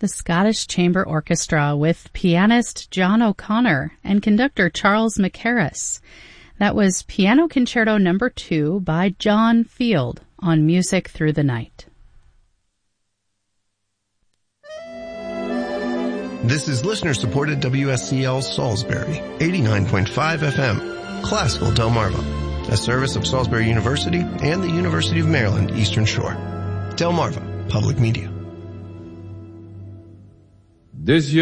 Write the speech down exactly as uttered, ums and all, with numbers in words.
the Scottish Chamber Orchestra with pianist John O'Connor and conductor Charles Mackerras. That was Piano Concerto Number two by John Field on Music Through the Night. This is listener-supported W S C L Salisbury, eighty-nine point five F M, Classical Delmarva, a service of Salisbury University and the University of Maryland Eastern Shore. Delmarva Public Media. Des yeux